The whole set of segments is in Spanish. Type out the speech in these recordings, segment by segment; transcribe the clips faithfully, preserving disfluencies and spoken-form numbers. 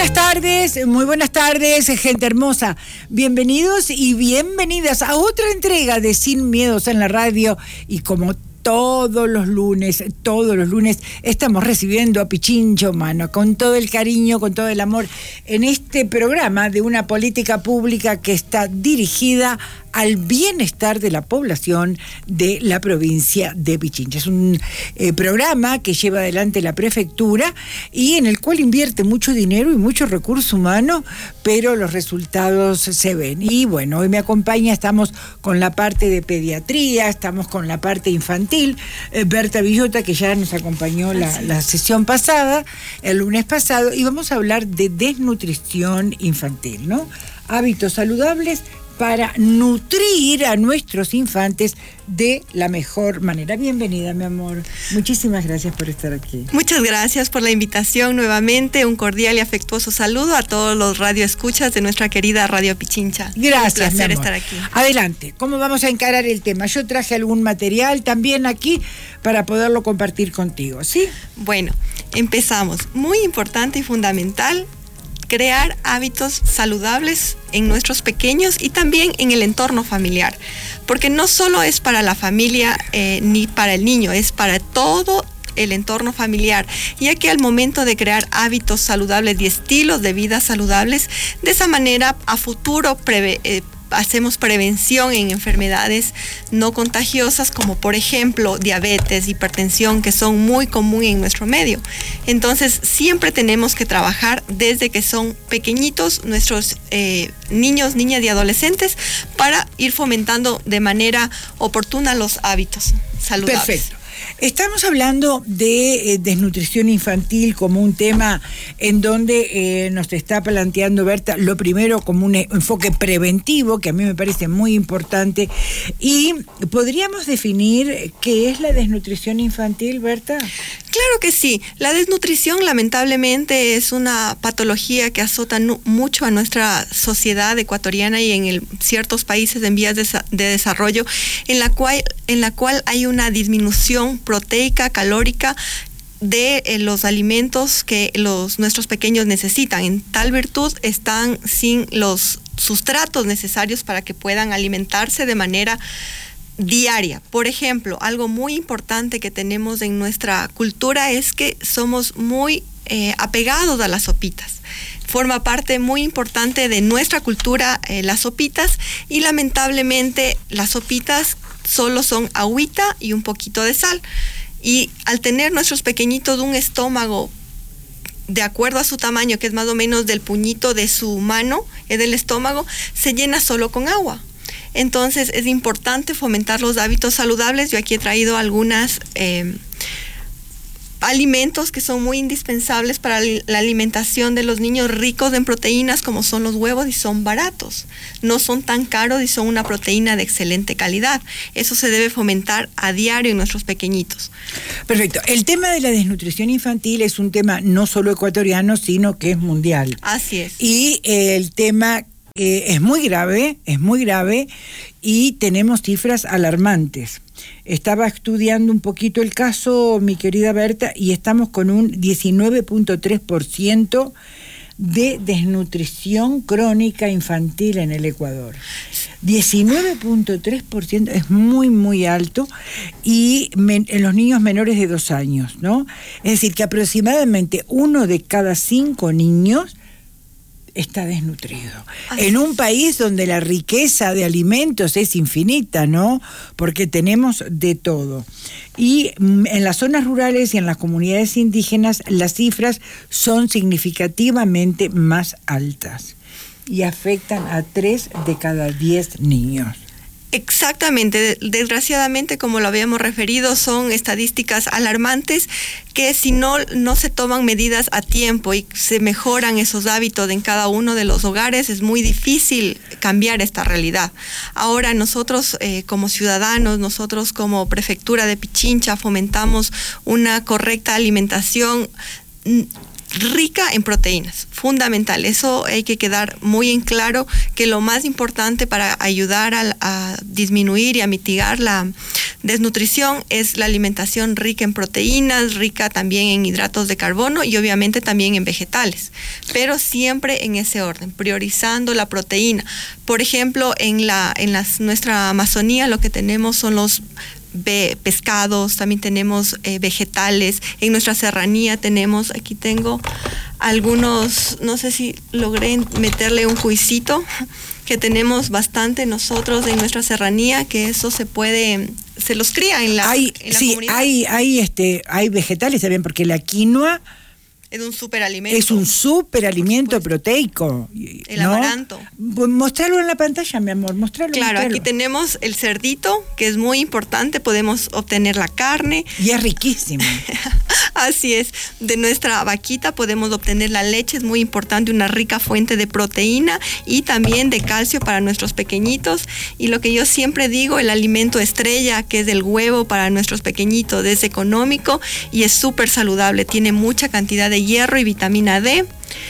buenas tardes, muy buenas tardes, gente hermosa. Bienvenidos y bienvenidas a otra entrega de Sin Miedos en la Radio. Y como todos los lunes, todos los lunes estamos recibiendo a Pichincha Humano con todo el cariño, con todo el amor en este programa de una política pública que está dirigida al bienestar de la población de la provincia de Pichincha. Es un eh, programa que lleva adelante la prefectura y en el cual invierte mucho dinero y mucho recurso humano, pero los resultados se ven. Y bueno, hoy me acompaña, estamos con la parte de pediatría, estamos con la parte infantil, eh, Berta Villota, que ya nos acompañó la, la sesión pasada, el lunes pasado, y vamos a hablar de desnutrición infantil, ¿no? Hábitos saludables para nutrir a nuestros infantes de la mejor manera. Bienvenida, mi amor. Muchísimas gracias por estar aquí. Muchas gracias por la invitación nuevamente. Un cordial y afectuoso saludo a todos los radioescuchas de nuestra querida Radio Pichincha. Gracias, un placer mi amor. estar aquí. Adelante, ¿cómo vamos a encarar el tema? Yo traje algún material también aquí para poderlo compartir contigo, ¿sí? Bueno, empezamos. Muy importante y fundamental crear hábitos saludables en nuestros pequeños y también en el entorno familiar, porque no solo es para la familia eh, ni para el niño, es para todo el entorno familiar, ya que al momento de crear hábitos saludables y estilos de vida saludables, de esa manera a futuro preve, eh, hacemos prevención en enfermedades no contagiosas como por ejemplo diabetes, hipertensión, que son muy comunes en nuestro medio. Entonces siempre tenemos que trabajar desde que son pequeñitos nuestros eh, niños, niñas y adolescentes para ir fomentando de manera oportuna los hábitos saludables. Perfecto. Estamos hablando de eh, desnutrición infantil como un tema en donde eh, nos está planteando Berta, lo primero como un enfoque preventivo, que a mí me parece muy importante. Y podríamos definir qué es la desnutrición infantil, Berta. Claro que sí. La desnutrición lamentablemente es una patología que azota nu- mucho a nuestra sociedad ecuatoriana y en el, ciertos países en vías de, de desarrollo, en la cual, en la cual hay una disminución proteica, calórica de eh, los alimentos que los, nuestros pequeños necesitan. En tal virtud están sin los sustratos necesarios para que puedan alimentarse de manera diaria. Por ejemplo, algo muy importante que tenemos en nuestra cultura es que somos muy eh, apegados a las sopitas. Forma parte muy importante de nuestra cultura eh, las sopitas, y lamentablemente las sopitas solo son agüita y un poquito de sal. Y al tener nuestros pequeñitos un estómago de acuerdo a su tamaño, que es más o menos del puñito de su mano, es del estómago, se llena solo con agua. Entonces es importante fomentar los hábitos saludables. Yo aquí he traído algunos eh, alimentos que son muy indispensables para la alimentación de los niños, ricos en proteínas como son los huevos, y son baratos. No son tan caros y son una proteína de excelente calidad. Eso se debe fomentar a diario en nuestros pequeñitos. Perfecto. El tema de la desnutrición infantil es un tema no solo ecuatoriano, sino que es mundial. Así es. Y eh, el tema Eh, es muy grave, es muy grave, y tenemos cifras alarmantes. Estaba estudiando un poquito el caso, mi querida Berta, y estamos con un diecinueve punto tres por ciento de desnutrición crónica infantil en el Ecuador. diecinueve punto tres por ciento es muy, muy alto, y men- en los niños menores de dos años, ¿no? Es decir, que aproximadamente uno de cada cinco niños está desnutrido. Ay. En un país donde la riqueza de alimentos es infinita, ¿no? Porque tenemos de todo. Y en las zonas rurales y en las comunidades indígenas las cifras son significativamente más altas y afectan a tres de cada diez niños. Exactamente, desgraciadamente, como lo habíamos referido, son estadísticas alarmantes que si no, no se toman medidas a tiempo y se mejoran esos hábitos en cada uno de los hogares, es muy difícil cambiar esta realidad. Ahora nosotros eh, como ciudadanos, nosotros como Prefectura de Pichincha fomentamos una correcta alimentación rica en proteínas, fundamental. Eso hay que quedar muy en claro, que lo más importante para ayudar a, a disminuir y a mitigar la Desnutrición es la alimentación rica en proteínas, rica también en hidratos de carbono y obviamente también en vegetales, pero siempre en ese orden, priorizando la proteína. Por ejemplo, en la en las, nuestra Amazonía lo que tenemos son los Be, pescados, también tenemos eh, vegetales. En nuestra serranía tenemos, aquí tengo algunos, no sé si logré meterle un juicito, que tenemos bastante nosotros en nuestra serranía, que eso se puede, se los cría en la, hay, en la sí, comunidad. Hay, hay, este, hay vegetales también, porque la quinoa es un superalimento. Es un superalimento proteico. El ¿no? amaranto. Mostrarlo en la pantalla, mi amor, mostrarlo. Claro, mostrarlo. Aquí tenemos el cerdito, que es muy importante, podemos obtener la carne. Y es riquísimo. Así es, de nuestra vaquita podemos obtener la leche, es muy importante, una rica fuente de proteína y también de calcio para nuestros pequeñitos. Y lo que yo siempre digo, el alimento estrella, que es el huevo para nuestros pequeñitos, es económico y es súper saludable, tiene mucha cantidad de hierro y vitamina D.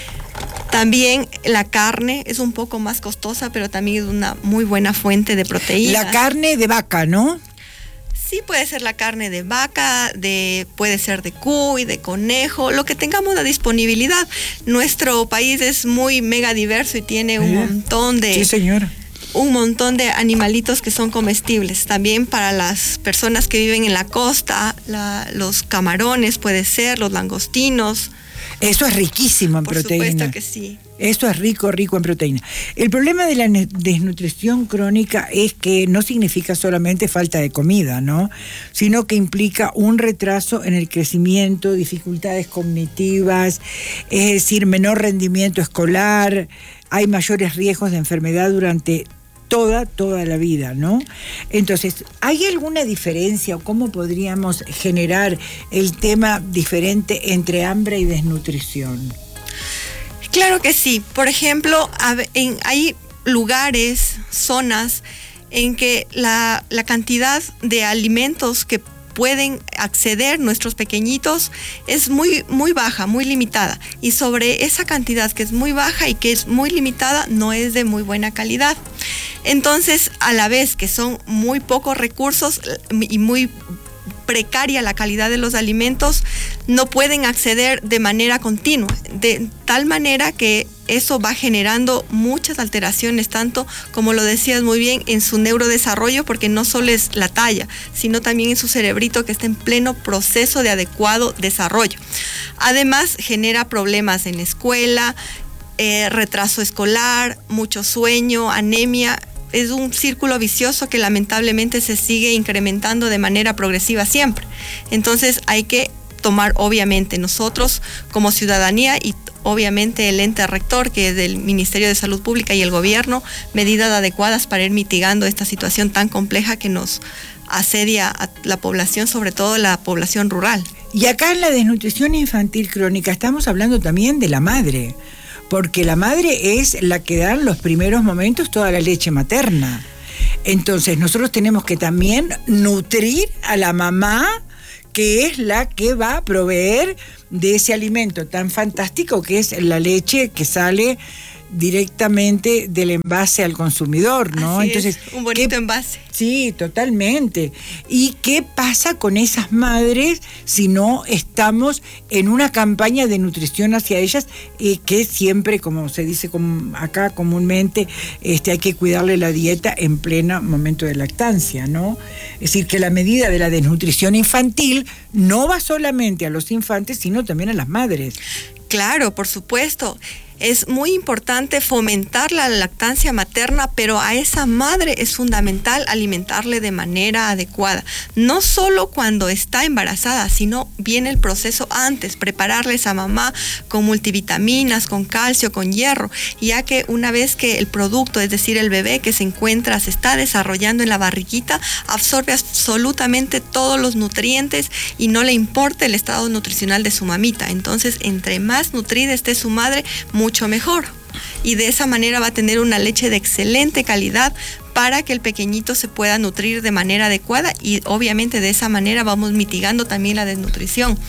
También la carne es un poco más costosa, pero también es una muy buena fuente de proteína. La carne de vaca, ¿no? Sí, puede ser la carne de vaca, de, puede ser de cuy, de conejo, lo que tengamos la disponibilidad. Nuestro país es muy mega diverso y tiene un ¿Eh? montón de... Sí, señora. un montón de animalitos que son comestibles. También para las personas que viven en la costa, la, los camarones puede ser, los langostinos. Eso es riquísimo en Por proteína. Por supuesto que sí. Eso es rico, rico en proteína. El problema de la desnutrición crónica es que no significa solamente falta de comida, ¿no? Sino que implica un retraso en el crecimiento, dificultades cognitivas, es decir, menor rendimiento escolar, hay mayores riesgos de enfermedad durante toda, toda la vida, ¿no? Entonces, ¿hay alguna diferencia o cómo podríamos generar el tema diferente entre hambre y desnutrición? Claro que sí. Por ejemplo, hay lugares, zonas en que la, la cantidad de alimentos que pueden acceder nuestros pequeñitos es muy, muy baja, muy limitada. Y sobre esa cantidad que es muy baja y que es muy limitada, no es de muy buena calidad. Entonces, a la vez que son muy pocos recursos y muy precaria la calidad de los alimentos, no pueden acceder de manera continua, de tal manera que eso va generando muchas alteraciones, tanto como lo decías muy bien, en su neurodesarrollo, porque no solo es la talla, sino también en su cerebrito que está en pleno proceso de adecuado desarrollo. Además, genera problemas en la escuela, eh, retraso escolar, mucho sueño, anemia. Es un círculo vicioso que lamentablemente se sigue incrementando de manera progresiva siempre. Entonces hay que tomar, obviamente, nosotros como ciudadanía y obviamente el ente rector, que es el Ministerio de Salud Pública y el gobierno, medidas adecuadas para ir mitigando esta situación tan compleja que nos asedia a la población, sobre todo la población rural. Y acá en la desnutrición infantil crónica estamos hablando también de la madre, porque la madre es la que da en los primeros momentos toda la leche materna. Entonces nosotros tenemos que también nutrir a la mamá, que es la que va a proveer de ese alimento tan fantástico que es la leche que sale directamente del envase al consumidor, ¿no? Así Entonces, es, un bonito ¿qué, envase. Sí, totalmente. ¿Y qué pasa con esas madres si no estamos en una campaña de nutrición hacia ellas, eh, que siempre, como se dice como acá comúnmente, este, hay que cuidarle la dieta en pleno momento de lactancia, ¿no? Es decir, que la medida de la desnutrición infantil no va solamente a los infantes, sino también a las madres. Claro, por supuesto. Es muy importante fomentar la lactancia materna, pero a esa madre es fundamental alimentarle de manera adecuada. No solo cuando está embarazada, sino viene el proceso antes, prepararle a esa mamá con multivitaminas, con calcio, con hierro, ya que una vez que el producto, es decir, el bebé que se encuentra, se está desarrollando en la barriguita, absorbe absolutamente todos los nutrientes y no le importa el estado nutricional de su mamita. Entonces, entre más nutrida esté su madre, mucho mejor. Y de esa manera va a tener una leche de excelente calidad para que el pequeñito se pueda nutrir de manera adecuada y obviamente de esa manera vamos mitigando también la desnutrición.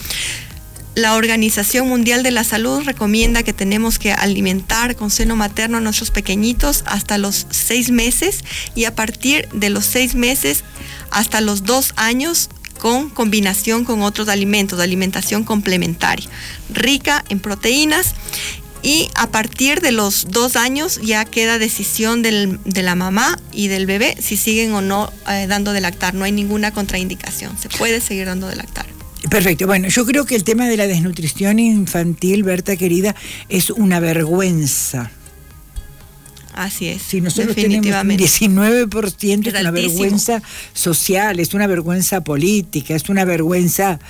La Organización Mundial de la Salud recomienda que tenemos que alimentar con seno materno a nuestros pequeñitos hasta los seis meses y a partir de los seis meses hasta los dos años con combinación con otros alimentos, alimentación complementaria, rica en proteínas. Y a partir de los dos años ya queda decisión del, de la mamá y del bebé si siguen o no eh, dando de lactar. No hay ninguna contraindicación, se puede seguir dando de lactar. Perfecto. Bueno, yo creo que el tema de la desnutrición infantil, Berta querida, es una vergüenza. Así es. Si nosotros tenemos un diecinueve por ciento, es, es una altísimo. Vergüenza social, es una vergüenza política, es una vergüenza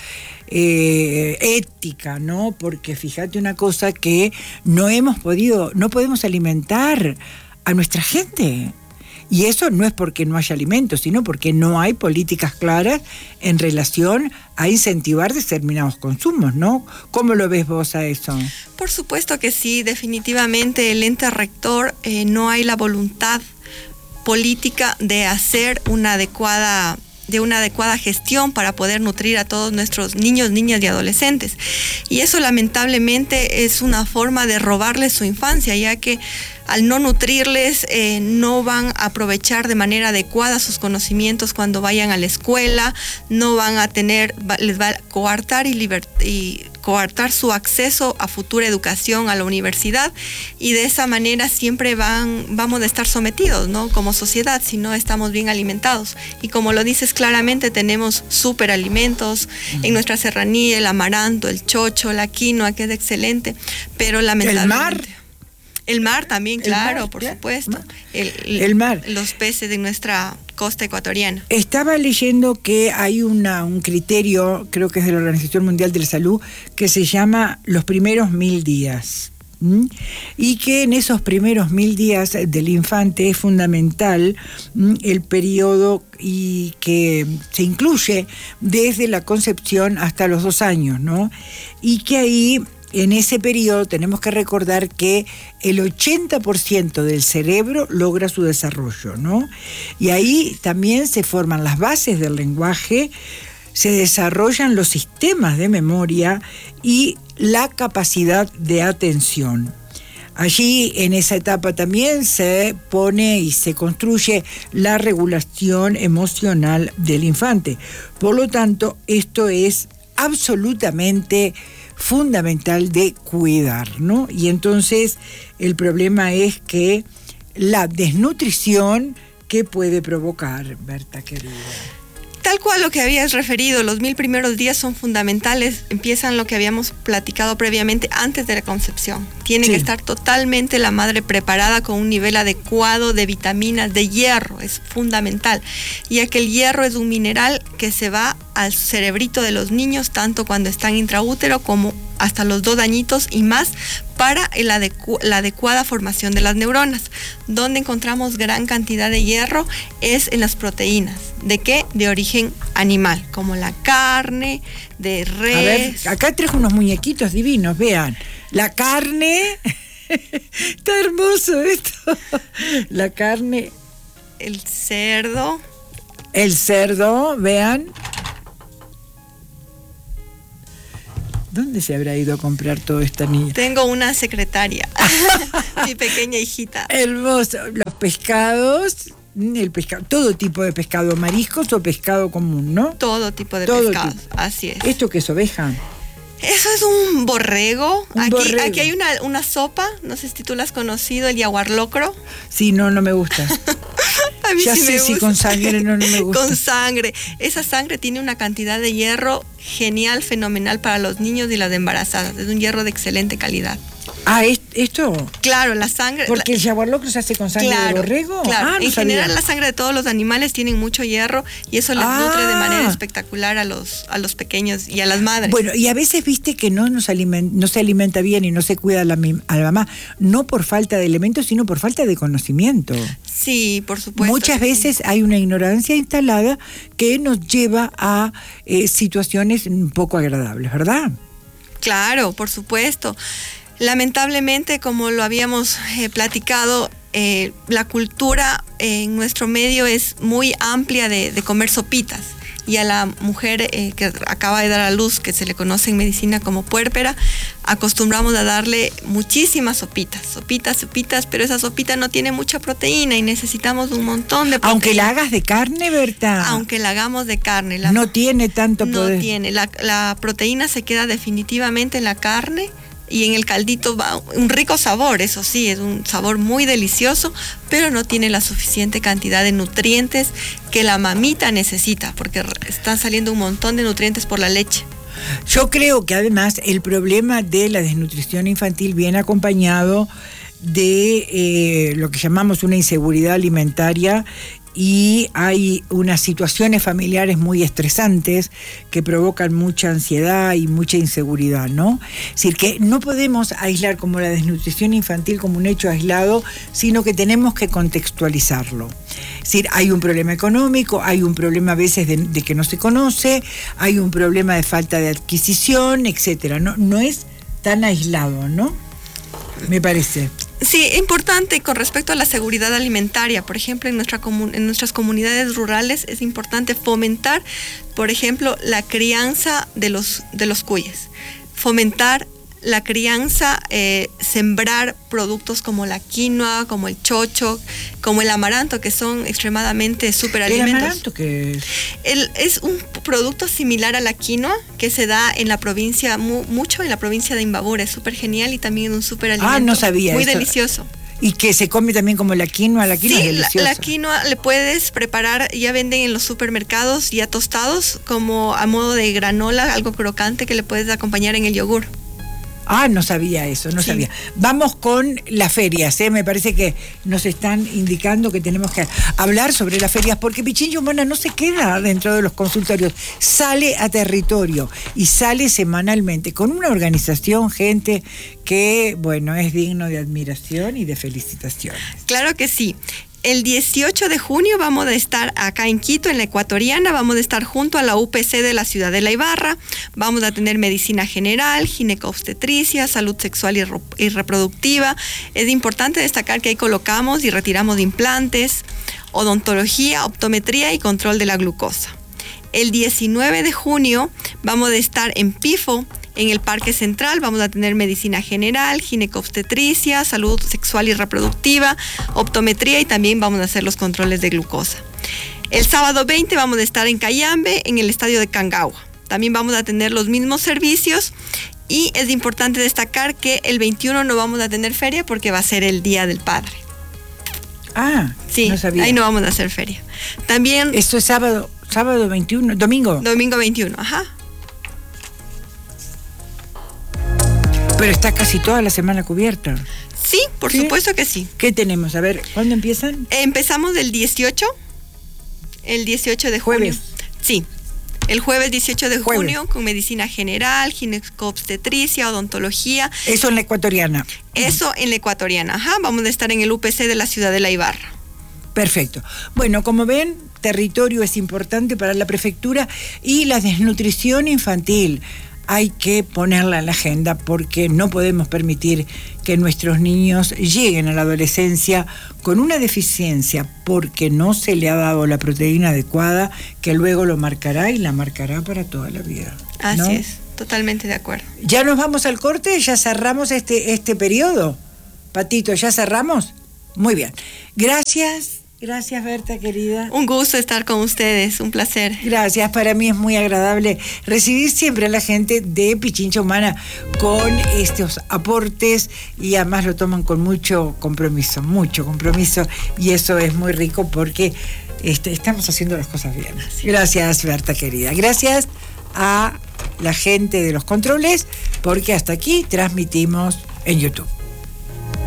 eh, ética, ¿no? Porque fíjate una cosa, que no hemos podido, no podemos alimentar a nuestra gente. Y eso no es porque no haya alimentos, sino porque no hay políticas claras en relación a incentivar determinados consumos, ¿no? ¿Cómo lo ves vos a eso? Por supuesto que sí, definitivamente el ente rector eh, no hay la voluntad política de hacer una adecuada de una adecuada gestión para poder nutrir a todos nuestros niños, niñas y adolescentes. Y eso lamentablemente es una forma de robarles su infancia, ya que al no nutrirles eh, no van a aprovechar de manera adecuada sus conocimientos cuando vayan a la escuela, no van a tener, va, les va a coartar y, liber, y coartar su acceso a futura educación a la universidad, y de esa manera siempre van, vamos a estar sometidos, ¿no? Como sociedad, si no estamos bien alimentados. Y como lo dices claramente, tenemos superalimentos uh-huh. en nuestra serranía, el amaranto, el chocho, la quinoa, que es excelente, pero lamentablemente... ¿El mar? El mar también, claro, mar, por ya, supuesto. Mar. El, el, el mar. Los peces de nuestra costa ecuatoriana. Estaba leyendo que hay una, un criterio, creo que es de la Organización Mundial de la Salud, que se llama los primeros mil días. ¿Mm? Y que en esos primeros mil días del infante es fundamental ¿m? el periodo y que se incluye desde la concepción hasta los dos años, ¿no? Y que ahí... En ese periodo tenemos que recordar que el ochenta por ciento del cerebro logra su desarrollo, ¿no? Y ahí también se forman las bases del lenguaje, se desarrollan los sistemas de memoria y la capacidad de atención. Allí, en esa etapa también se pone y se construye la regulación emocional del infante. Por lo tanto, esto es absolutamente fundamental de cuidar, ¿no? Y entonces el problema es que la desnutrición, ¿qué puede provocar, Berta querida? Tal cual lo que habías referido, los mil primeros días son fundamentales, empiezan lo que habíamos platicado previamente antes de la concepción. Tiene sí. que estar totalmente la madre preparada con un nivel adecuado de vitaminas, de hierro, es fundamental, ya que el hierro es un mineral que se va al cerebrito de los niños, tanto cuando están intraútero como hasta los dos añitos y más, para el adecu- la adecuada formación de las neuronas. Donde encontramos gran cantidad de hierro es en las proteínas. ¿De qué? De origen animal, como la carne, de res. A ver, acá trajo unos muñequitos divinos, vean. La carne, está hermoso esto. La carne. El cerdo. El cerdo, vean. ¿Dónde se habrá ido a comprar toda esta niña? Tengo una secretaria, mi pequeña hijita. Hermoso. Los pescados, el pescado, todo tipo de pescado, mariscos o pescado común, ¿no? Todo tipo de todo pescados, tipo. Así es. ¿Esto qué es, oveja? Eso es un borrego. Un aquí, borrego. aquí hay una, una sopa, no sé si tú la has conocido, el yaguarlocro. Sí, no, no me gusta. A mí ya sí sé me si gusta. con sangre no, no me gusta. Con sangre. Esa sangre tiene una cantidad de hierro genial, fenomenal para los niños y las embarazadas. Es un hierro de excelente calidad. Ah, ¿esto? Claro, la sangre... Porque la, el yaguarlocro se hace con sangre claro, de borrego. Claro, ah, no en sabía. general la sangre de todos los animales tienen mucho hierro y eso les ah. nutre de manera espectacular a los, a los pequeños y a las madres. Bueno, y a veces viste que no, nos aliment, no se alimenta bien y no se cuida a la, a la mamá, no por falta de elementos, sino por falta de conocimiento. Sí, por supuesto. Muchas veces sí. hay una ignorancia instalada que nos lleva a eh, situaciones un poco agradables, ¿verdad? Claro, por supuesto. Lamentablemente, como lo habíamos eh, platicado, eh, la cultura eh, en nuestro medio es muy amplia de, de comer sopitas. y a la mujer eh, que acaba de dar a luz, que se le conoce en medicina como puérpera, acostumbramos a darle muchísimas sopitas, sopitas, sopitas, pero esa sopita no tiene mucha proteína y necesitamos un montón de proteína. Aunque la hagas de carne, Berta. Aunque la hagamos de carne. La, no tiene tanto poder. No tiene. La, la proteína se queda definitivamente en la carne. Y en el caldito va un rico sabor, eso sí, es un sabor muy delicioso, pero no tiene la suficiente cantidad de nutrientes que la mamita necesita, porque están saliendo un montón de nutrientes por la leche. Yo creo que además el problema de la desnutrición infantil viene acompañado de eh, lo que llamamos una inseguridad alimentaria, y hay unas situaciones familiares muy estresantes que provocan mucha ansiedad y mucha inseguridad, ¿no? Es decir, que no podemos aislar como la desnutrición infantil como un hecho aislado, sino que tenemos que contextualizarlo. Es decir, hay un problema económico, hay un problema a veces de, de que no se conoce, hay un problema de falta de adquisición, etcétera. No, no es tan aislado, ¿no? Me parece. Sí, importante con respecto a la seguridad alimentaria. Por ejemplo, en, nuestra comun- en nuestras comunidades rurales es importante fomentar, por ejemplo, la crianza de los, de los cuyes. Fomentar la crianza, eh, sembrar productos como la quinoa, como el chocho, como el amaranto, que son extremadamente superalimentos. ¿El amaranto qué es? El, es un producto similar a la quinoa que se da en la provincia, mu, mucho en la provincia de Imbabura. Es súper genial y también un superalimento. Ah, no sabía muy eso. Delicioso. Y que se come también como la quinoa, la quinoa sí, es deliciosa. La, la quinoa le puedes preparar, ya venden en los supermercados ya tostados, como a modo de granola, algo crocante que le puedes acompañar en el yogur. Ah, no sabía eso, no sí. sabía. Vamos con las ferias, ¿eh? Me parece que nos están indicando que tenemos que hablar sobre las ferias, porque Pichincha Humana no se queda dentro de los consultorios, sale a territorio y sale semanalmente con una organización, gente que, bueno, es digno de admiración y de felicitaciones. Claro que sí. El dieciocho de junio vamos a estar acá en Quito, en la Ecuatoriana, vamos a estar junto a la U P C de la ciudad de La Ibarra, vamos a tener medicina general, ginecobstetricia, salud sexual y, re- y reproductiva. Es importante destacar que ahí colocamos y retiramos implantes, odontología, optometría y control de la glucosa. El diecinueve de junio vamos a estar en Pifo, en el Parque Central, vamos a tener medicina general, ginecobstetricia, salud sexual y reproductiva, optometría y también vamos a hacer los controles de glucosa. El sábado veinte vamos a estar en Cayambe, en el estadio de Cangagua. También vamos a tener los mismos servicios y es importante destacar que el veintiuno no vamos a tener feria porque va a ser el Día del Padre. Ah, sí, no sabía. Ahí no vamos a hacer feria. También... Esto es sábado, sábado veintiuno, domingo. Domingo veintiuno, ajá. Pero está casi toda la semana cubierta. Sí, por ¿Sí? supuesto que sí. ¿Qué tenemos? A ver, ¿cuándo empiezan? Empezamos el dieciocho, el dieciocho de junio. ¿Jueves? Sí, el jueves dieciocho de jueves. junio con medicina general, ginecobstetricia, odontología. Eso en la Ecuatoriana. Eso en la Ecuatoriana, ajá. Vamos a estar en el U P C de la ciudad de La Ibarra. Perfecto. Bueno, como ven, territorio es importante para la prefectura y la desnutrición infantil hay que ponerla en la agenda porque no podemos permitir que nuestros niños lleguen a la adolescencia con una deficiencia porque no se le ha dado la proteína adecuada que luego lo marcará y la marcará para toda la vida, ¿no? Así es, totalmente de acuerdo. ¿Ya nos vamos al corte? ¿Ya cerramos este, este periodo? Patito, ¿ya cerramos? Muy bien. Gracias. Gracias, Berta, querida. Un gusto estar con ustedes, un placer. Gracias, para mí es muy agradable recibir siempre a la gente de Pichincha Humana con estos aportes y además lo toman con mucho compromiso, mucho compromiso y eso es muy rico porque este, estamos haciendo las cosas bien. Gracias, Berta, querida. Gracias a la gente de los controles porque hasta aquí transmitimos en YouTube.